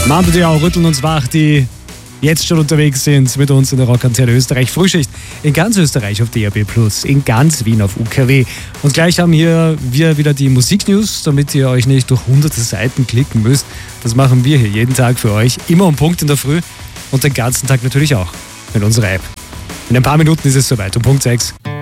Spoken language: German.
Mando Diao rütteln uns wach, die jetzt schon unterwegs sind mit uns in der Rockantenne Österreich. Frühschicht in ganz Österreich auf DAB+, in ganz Wien auf UKW. Und gleich haben wir wieder die Musiknews, damit ihr euch nicht durch hunderte Seiten klicken müsst. Das machen wir hier jeden Tag für euch, immer um Punkt in der Früh und den ganzen Tag natürlich auch mit unserer App. In ein paar Minuten ist es soweit, um Punkt 6.